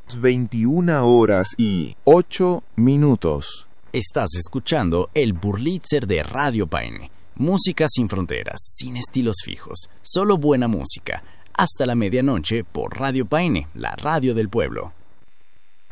21:08. Estás escuchando el Burlitzer de Radio Paine. Música sin fronteras, sin estilos fijos, solo buena música. Hasta la medianoche por Radio Paine, la radio del pueblo.